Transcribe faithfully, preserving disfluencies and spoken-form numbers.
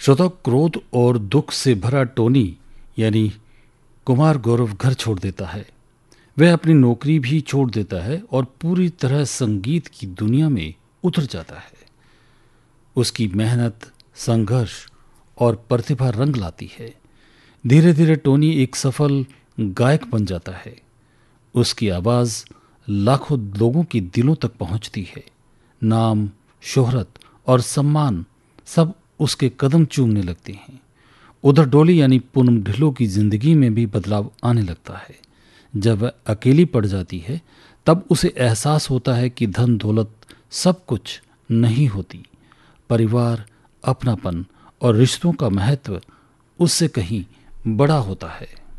श्रोता, क्रोध और दुख से भरा टोनी यानी कुमार गौरव घर छोड़ देता है। वह अपनी नौकरी भी छोड़ देता है और पूरी तरह संगीत की दुनिया में उतर जाता है। उसकी मेहनत, संघर्ष और प्रतिभा रंग लाती है। धीरे धीरे टोनी एक सफल गायक बन जाता है। उसकी आवाज़ लाखों लोगों के दिलों तक पहुंचती है। नाम, शोहरत और सम्मान सब उसके कदम चूमने लगते हैं। उधर डोली यानी पूनम ढिल्लों की जिंदगी में भी बदलाव आने लगता है। जब वह अकेली पड़ जाती है तब उसे एहसास होता है कि धन दौलत सब कुछ नहीं होती। परिवार, अपनापन और रिश्तों का महत्व उससे कहीं बड़ा होता है।